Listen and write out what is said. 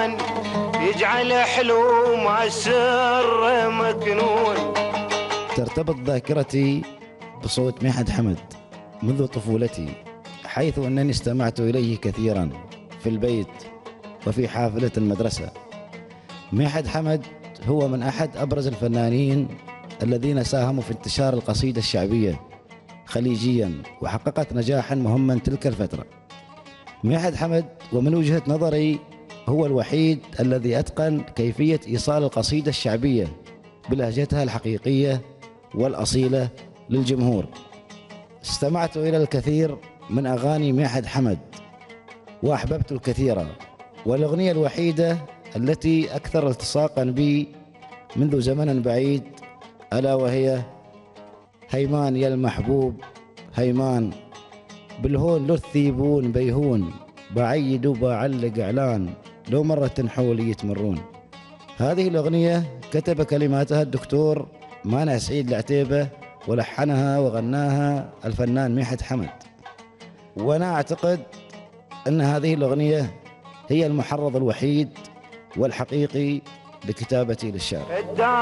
الفنان يجعل حلو مع السر مكنون. ترتبط ذاكرتي بصوت ميحد حمد منذ طفولتي، حيث أنني استمعت إليه كثيرا في البيت وفي حافلة المدرسة. ميحد حمد هو من أحد أبرز الفنانين الذين ساهموا في انتشار القصيدة الشعبية خليجيا، وحققت نجاحا مهما تلك الفترة. ميحد حمد ومن وجهة نظري هو الوحيد الذي أتقن كيفية إيصال القصيدة الشعبية بلهجتها الحقيقية والأصيلة للجمهور. استمعت إلى الكثير من أغاني ميحد حمد وأحببت الكثير، والأغنية الوحيدة التي أكثر التصاقا بي منذ زمن بعيد ألا وهي هيمان يا المحبوب هيمان، بالهون لو الثيبون بيهون، بعيد وبعلق إعلان لو مرة حولي يتمرون. هذه الأغنية كتب كلماتها الدكتور مانع سعيد العتيبة، ولحنها وغناها الفنان ميحد حمد. وأنا أعتقد أن هذه الأغنية هي المحرض الوحيد والحقيقي لكتابتي للشعر.